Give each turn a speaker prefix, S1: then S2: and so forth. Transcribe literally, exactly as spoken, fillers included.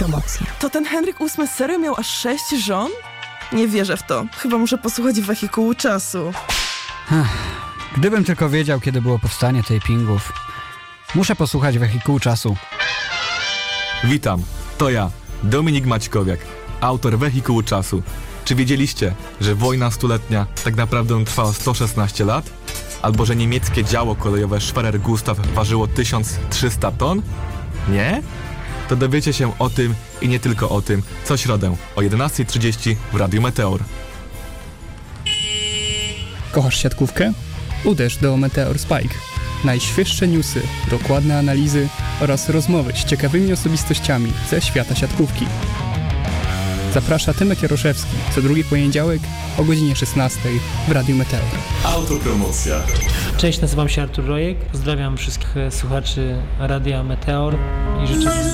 S1: Autopromocja.
S2: To ten Henryk ósmy serio miał aż sześć żon? Nie wierzę w to. Chyba muszę posłuchać Wehikułu Czasu.
S3: Gdybym tylko wiedział, kiedy było powstanie tapingów. Muszę posłuchać Wehikułu Czasu.
S4: Witam, to ja, Dominik Maćkowiak, autor Wehikułu Czasu. Czy wiedzieliście, że wojna stuletnia tak naprawdę trwała sto szesnaście lat? Albo że niemieckie działo kolejowe Schwerer Gustav ważyło tysiąc trzysta ton? Nie? To dowiecie się o tym i nie tylko o tym co środę o jedenasta trzydzieści w Radiu Meteor.
S5: Kochasz siatkówkę? Uderz do Meteor Spike. Najświeższe newsy, dokładne analizy oraz rozmowy z ciekawymi osobistościami ze świata siatkówki. Zaprasza Tymek Jaroszewski co drugi poniedziałek o godzinie szesnastej w Radiu Meteor.
S6: Autopromocja.
S7: Cześć, nazywam się Artur Rojek. Pozdrawiam wszystkich słuchaczy Radia Meteor i życzę